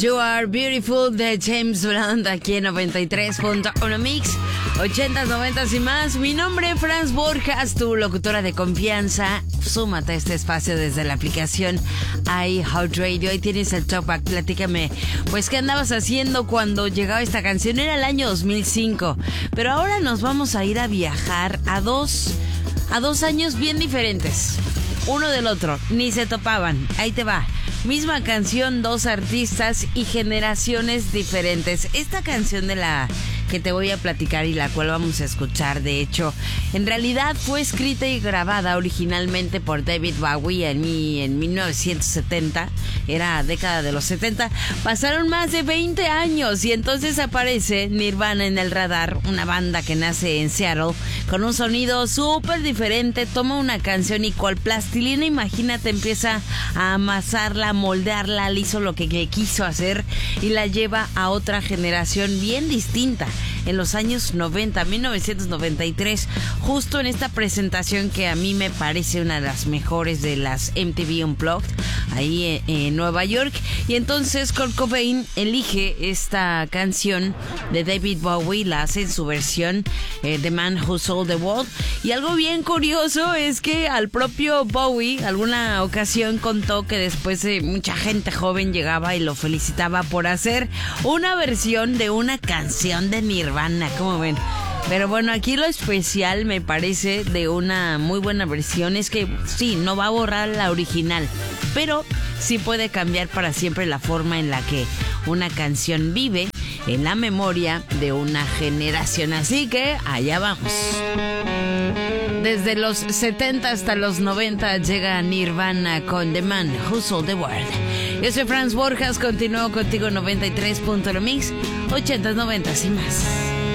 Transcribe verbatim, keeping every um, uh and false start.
You Are Beautiful de James Blunt aquí en noventa y tres punto uno Mix, ochentas, noventas y más. Mi nombre es Franz Borjas, tu locutora de confianza. Súmate a este espacio desde la aplicación iHeartRadio. Ahí tienes el Top Back. Platícame, pues, ¿qué andabas haciendo cuando llegaba esta canción? Era el año dos mil cinco, pero ahora nos vamos a ir a viajar a dos, a dos años bien diferentes, uno del otro, ni se topaban. Ahí te va. Misma canción, dos artistas y generaciones diferentes. Esta canción de la que te voy a platicar y la cual vamos a escuchar, de hecho, en realidad fue escrita y grabada originalmente por David Bowie en, en mil novecientos setenta. Era década de los setenta. Pasaron más de veinte años y entonces aparece Nirvana en el radar, una banda que nace en Seattle con un sonido súper diferente. Toma una canción y cual plastilina, imagínate, empieza a amasarla, a moldearla, le hizo lo que le quiso hacer y la lleva a otra generación bien distinta. En los años noventa, mil novecientos noventa y tres, justo en esta presentación que a mí me parece una de las mejores de las M T V Unplugged, ahí en, en Nueva York. Y entonces Kurt Cobain elige esta canción de David Bowie, la hace en su versión, eh, The Man Who Sold the World. Y algo bien curioso es que al propio Bowie, alguna ocasión contó que después de mucha gente joven llegaba y lo felicitaba por hacer una versión de una canción de Nirvana, ¿cómo ven? Pero bueno, aquí lo especial me parece de una muy buena versión es que sí, no va a borrar la original, pero sí puede cambiar para siempre la forma en la que una canción vive en la memoria de una generación. Así que allá vamos. Desde los setenta hasta los noventa llega Nirvana con The Man Who Sold the World. Yo soy Franz Borjas, continúo contigo noventa y tres punto uno Mix, ochentas, noventas y más.